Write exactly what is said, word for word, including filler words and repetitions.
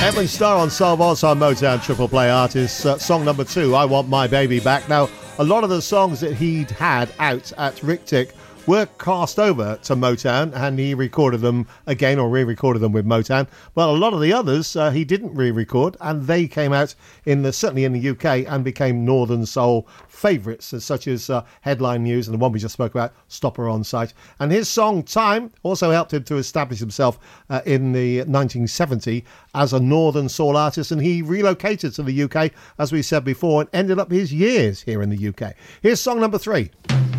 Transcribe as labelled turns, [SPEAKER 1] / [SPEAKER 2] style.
[SPEAKER 1] Edwin Starr on Soul Boss on Motown Triple Play Artists. Uh, song number two, I Want My Baby Back. Now, a lot of the songs that he'd had out at Rick Tick were cast over to Motown, and he recorded them again, or re-recorded them with Motown. But a lot of the others uh, he didn't re-record, and they came out in the certainly in the U K and became Northern Soul favourites, such as uh, Headline News and the one we just spoke about, Stopper on Sight. And his song Time also helped him to establish himself uh, in the nineteen seventy as a Northern Soul artist, and he relocated to the U K, as we said before, and ended up his years here in the U K. Here's song number three.